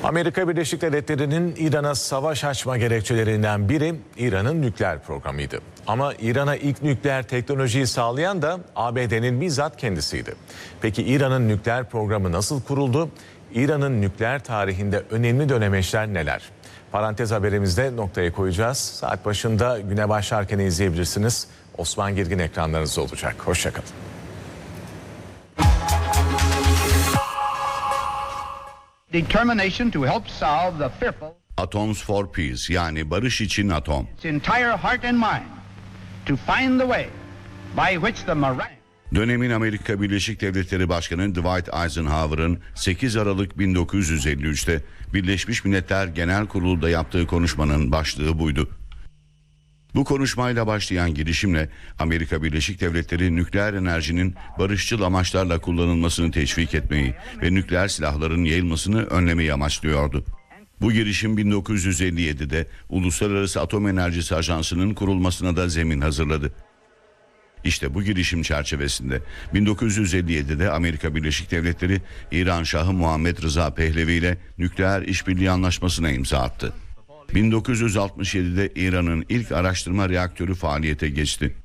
Amerika Birleşik Devletleri'nin İran'a savaş açma gerekçelerinden biri İran'ın nükleer programıydı. Ama İran'a ilk nükleer teknolojiyi sağlayan da ABD'nin bizzat kendisiydi. Peki İran'ın nükleer programı nasıl kuruldu? İran'ın nükleer tarihinde önemli dönemeçler neler? Parantez haberimizde noktaya koyacağız. Saat başında güne başlarken izleyebilirsiniz. Osman Girgin ekranlarınızda olacak. Hoşçakalın. Determination to help solve the fearful Atoms for Peace, yani barış için atom. its entire heart and mind to find the way by which the meringue Dönemin Amerika Birleşik Devletleri Başkanı Dwight Eisenhower'ın 8 Aralık 1953'te Birleşmiş Milletler Genel Kurulu'da yaptığı konuşmanın başlığı buydu. Bu konuşmayla başlayan girişimle Amerika Birleşik Devletleri nükleer enerjinin barışçıl amaçlarla kullanılmasını teşvik etmeyi ve nükleer silahların yayılmasını önlemeyi amaçlıyordu. Bu girişim 1957'de Uluslararası Atom Enerjisi Ajansı'nın kurulmasına da zemin hazırladı. İşte bu girişim çerçevesinde 1957'de Amerika Birleşik Devletleri İran Şahı Muhammed Rıza Pehlevi ile nükleer işbirliği anlaşmasına imza attı. 1967'de İran'ın ilk araştırma reaktörü faaliyete geçti.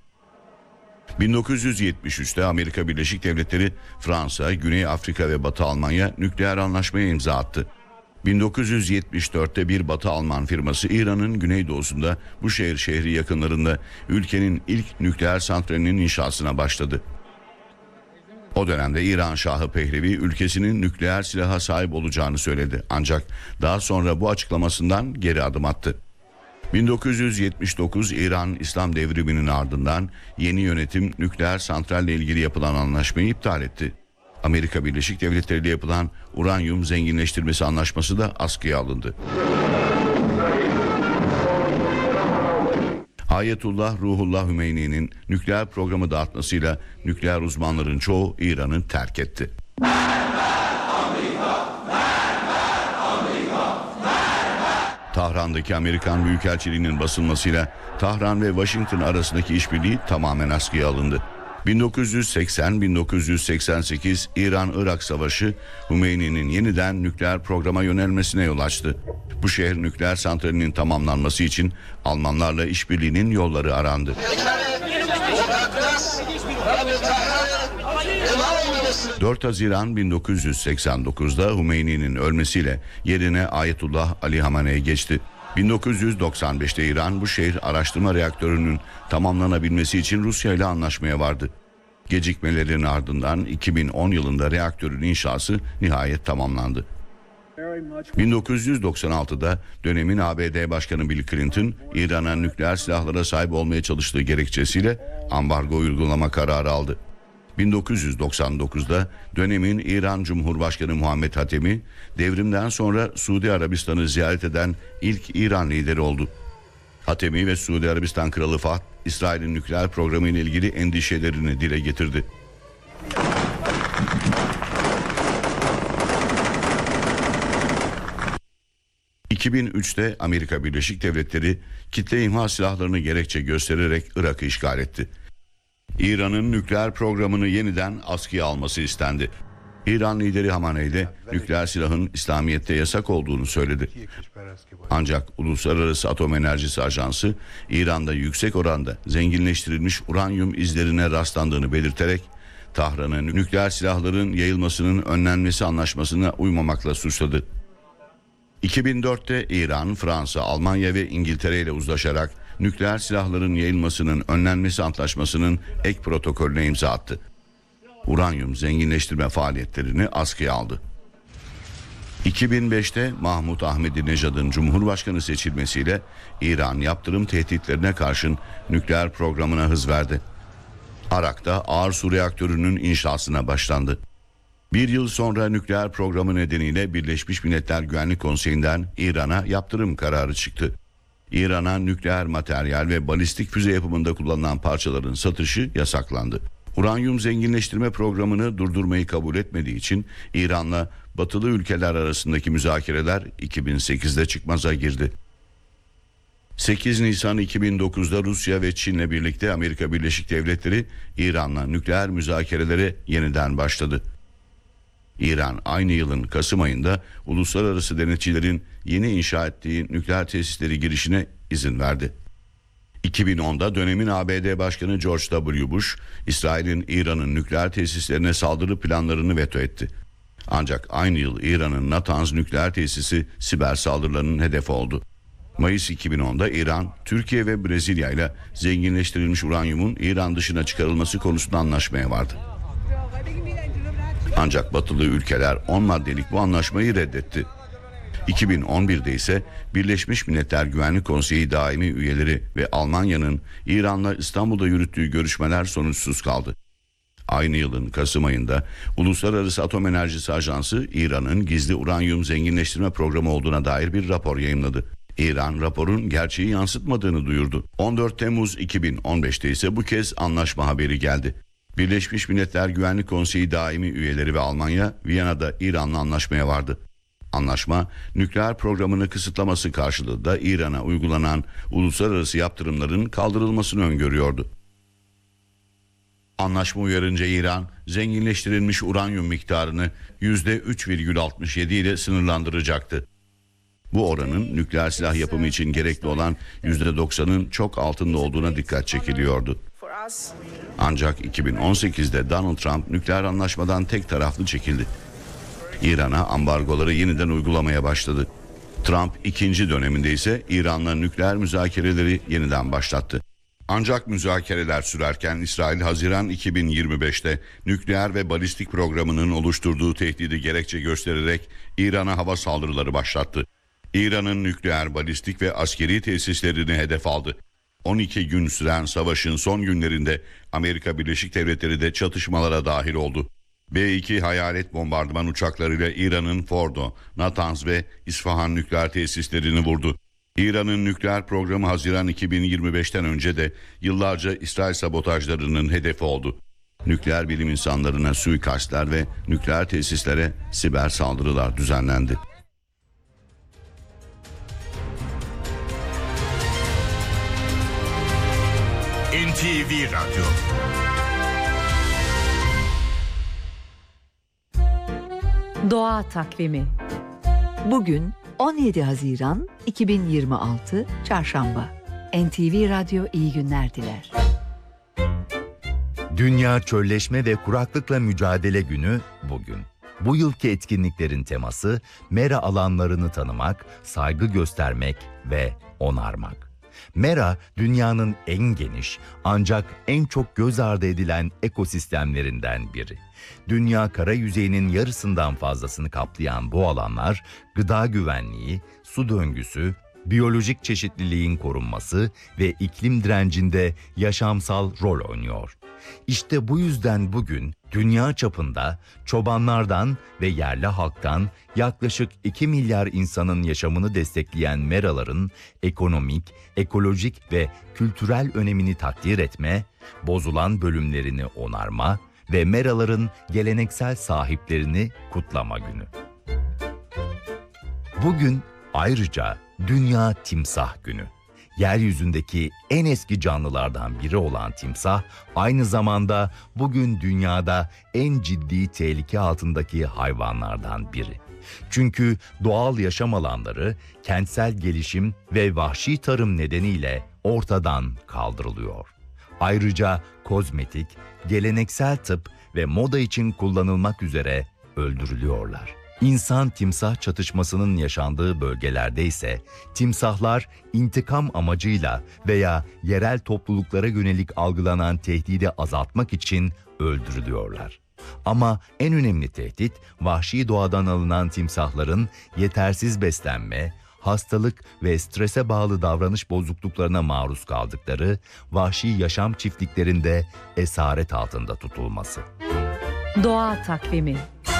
1973'te Amerika Birleşik Devletleri, Fransa, Güney Afrika ve Batı Almanya nükleer anlaşmaya imza attı. 1974'te bir Batı Alman firması İran'ın güneydoğusunda Buşehir şehri yakınlarında ülkenin ilk nükleer santralinin inşasına başladı. O dönemde İran Şahı Pehlevi ülkesinin nükleer silaha sahip olacağını söyledi. Ancak daha sonra bu açıklamasından geri adım attı. 1979 İran İslam Devrimi'nin ardından yeni yönetim nükleer santralle ilgili yapılan anlaşmayı iptal etti. Amerika Birleşik Devletleri ile yapılan uranyum zenginleştirmesi anlaşması da askıya alındı. Ayetullah Ruhullah Hümeyni'nin nükleer programı dağıtmasıyla nükleer uzmanların çoğu İran'ı terk etti. Tahran'daki Amerikan Büyükelçiliği'nin basılmasıyla Tahran ve Washington arasındaki işbirliği tamamen askıya alındı. 1980-1988 İran-Irak Savaşı Hümeyni'nin yeniden nükleer programa yönelmesine yol açtı. Bu şehir nükleer santralinin tamamlanması için Almanlarla işbirliğinin yolları arandı. 4 Haziran 1989'da Hümeyni'nin ölmesiyle yerine Ayetullah Ali Hamenei geçti. 1995'te İran bu şehir araştırma reaktörünün tamamlanabilmesi için Rusya ile anlaşmaya vardı. Gecikmelerin ardından 2010 yılında reaktörün inşası nihayet tamamlandı. 1996'da dönemin ABD Başkanı Bill Clinton, İran'a nükleer silahlara sahip olmaya çalıştığı gerekçesiyle ambargo uygulama kararı aldı. 1999'da dönemin İran Cumhurbaşkanı Muhammed Hatemi, devrimden sonra Suudi Arabistan'ı ziyaret eden ilk İran lideri oldu. Hatemi ve Suudi Arabistan Kralı Fahd, İsrail'in nükleer programı ile ilgili endişelerini dile getirdi. ...2003'te Amerika Birleşik Devletleri kitle imha silahlarını gerekçe göstererek Irak'ı işgal etti. İran'ın nükleer programını yeniden askıya alması istendi. İran lideri Hamenei de nükleer silahın İslamiyet'te yasak olduğunu söyledi. Ancak Uluslararası Atom Enerjisi Ajansı İran'da yüksek oranda zenginleştirilmiş uranyum izlerine rastlandığını belirterek Tahran'ı nükleer silahların yayılmasının önlenmesi anlaşmasına uymamakla suçladı. 2004'te İran, Fransa, Almanya ve İngiltere ile uzlaşarak nükleer silahların yayılmasının önlenmesi antlaşmasının ek protokolüne imza attı. Uranyum zenginleştirme faaliyetlerini askıya aldı. 2005'te Mahmut Ahmadinejad'ın Cumhurbaşkanı seçilmesiyle İran yaptırım tehditlerine karşın nükleer programına hız verdi. Arak'ta ağır su reaktörünün inşasına başlandı. Bir yıl sonra nükleer programı nedeniyle Birleşmiş Milletler Güvenlik Konseyi'nden İran'a yaptırım kararı çıktı. İran'a nükleer materyal ve balistik füze yapımında kullanılan parçaların satışı yasaklandı. Uranyum zenginleştirme programını durdurmayı kabul etmediği için İran'la batılı ülkeler arasındaki müzakereler 2008'de çıkmaza girdi. 8 Nisan 2009'da Rusya ve Çin'le birlikte Amerika Birleşik Devletleri İran'la nükleer müzakerelere yeniden başladı. İran aynı yılın Kasım ayında uluslararası denetçilerin yeni inşa ettiği nükleer tesisleri girişine izin verdi. 2010'da dönemin ABD Başkanı George W. Bush, İsrail'in İran'ın nükleer tesislerine saldırı planlarını veto etti. Ancak aynı yıl İran'ın Natanz nükleer tesisi siber saldırılarının hedefi oldu. Mayıs 2010'da İran, Türkiye ve Brezilya ile zenginleştirilmiş uranyumun İran dışına çıkarılması konusunda anlaşmaya vardı. Ancak batılı ülkeler 10 maddelik bu anlaşmayı reddetti. 2011'de ise Birleşmiş Milletler Güvenlik Konseyi daimi üyeleri ve Almanya'nın İran'la İstanbul'da yürüttüğü görüşmeler sonuçsuz kaldı. Aynı yılın Kasım ayında Uluslararası Atom Enerjisi Ajansı İran'ın gizli uranyum zenginleştirme programı olduğuna dair bir rapor yayımladı. İran raporun gerçeği yansıtmadığını duyurdu. 14 Temmuz 2015'te ise bu kez anlaşma haberi geldi. Birleşmiş Milletler Güvenlik Konseyi daimi üyeleri ve Almanya Viyana'da İran'la anlaşmaya vardı. Anlaşma, nükleer programını kısıtlaması karşılığında İran'a uygulanan uluslararası yaptırımların kaldırılmasını öngörüyordu. Anlaşma uyarınca İran, zenginleştirilmiş uranyum miktarını %3,67 ile sınırlandıracaktı. Bu oranın nükleer silah yapımı için gerekli olan %90'ın çok altında olduğuna dikkat çekiliyordu. Ancak 2018'de Donald Trump nükleer anlaşmadan tek taraflı çekildi. İran'a ambargoları yeniden uygulamaya başladı. Trump ikinci döneminde ise İran'la nükleer müzakereleri yeniden başlattı. Ancak müzakereler sürerken İsrail Haziran 2025'te nükleer ve balistik programının oluşturduğu tehdidi gerekçe göstererek İran'a hava saldırıları başlattı. İran'ın nükleer, balistik ve askeri tesislerini hedef aldı. 12 gün süren savaşın son günlerinde Amerika Birleşik Devletleri de çatışmalara dahil oldu. B-2 hayalet bombardıman uçaklarıyla İran'ın Fordo, Natanz ve İsfahan nükleer tesislerini vurdu. İran'ın nükleer programı Haziran 2025'ten önce de yıllarca İsrail sabotajlarının hedefi oldu. Nükleer bilim insanlarına suikastler ve nükleer tesislere siber saldırılar düzenlendi. NTV Radyo. Doğa Takvimi. Bugün 17 Haziran 2026 Çarşamba. NTV Radyo iyi günler diler. Dünya Çölleşme ve Kuraklıkla Mücadele Günü bugün. Bu yılki etkinliklerin teması mera alanlarını tanımak, saygı göstermek ve onarmak. Mera, dünyanın en geniş ancak en çok göz ardı edilen ekosistemlerinden biri. Dünya kara yüzeyinin yarısından fazlasını kaplayan bu alanlar, gıda güvenliği, su döngüsü, biyolojik çeşitliliğin korunması ve iklim direncinde yaşamsal rol oynuyor. İşte bu yüzden bugün dünya çapında çobanlardan ve yerli halktan yaklaşık 2 milyar insanın yaşamını destekleyen meraların ekonomik, ekolojik ve kültürel önemini takdir etme, bozulan bölümlerini onarma ve meraların geleneksel sahiplerini kutlama günü. Bugün ayrıca Dünya Timsah Günü. Yeryüzündeki en eski canlılardan biri olan timsah, aynı zamanda bugün dünyada en ciddi tehlike altındaki hayvanlardan biri. Çünkü doğal yaşam alanları, kentsel gelişim ve vahşi tarım nedeniyle ortadan kaldırılıyor. Ayrıca kozmetik, geleneksel tıp ve moda için kullanılmak üzere öldürülüyorlar. İnsan-timsah çatışmasının yaşandığı bölgelerde ise timsahlar intikam amacıyla veya yerel topluluklara yönelik algılanan tehdidi azaltmak için öldürülüyorlar. Ama en önemli tehdit vahşi doğadan alınan timsahların yetersiz beslenme, hastalık ve strese bağlı davranış bozukluklarına maruz kaldıkları vahşi yaşam çiftliklerinde esaret altında tutulması. Doğa Takvimi.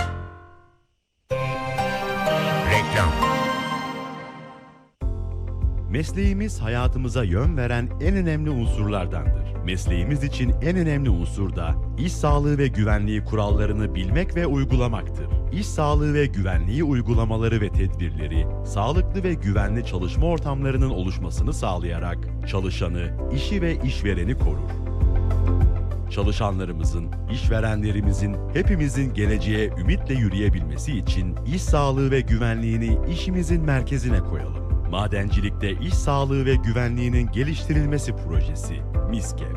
Reklam. Mesleğimiz hayatımıza yön veren en önemli unsurlardandır. Mesleğimiz için en önemli unsur da iş sağlığı ve güvenliği kurallarını bilmek ve uygulamaktır. İş sağlığı ve güvenliği uygulamaları ve tedbirleri, sağlıklı ve güvenli çalışma ortamlarının oluşmasını sağlayarak çalışanı, işi ve işvereni korur. Çalışanlarımızın, işverenlerimizin, hepimizin geleceğe ümitle yürüyebilmesi için iş sağlığı ve güvenliğini işimizin merkezine koyalım. Madencilikte iş sağlığı ve güvenliğinin geliştirilmesi projesi MİSKEP.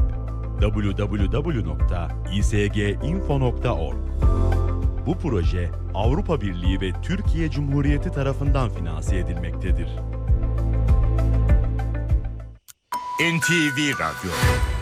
www.isginfo.org. Bu proje Avrupa Birliği ve Türkiye Cumhuriyeti tarafından finanse edilmektedir. NTV Radyo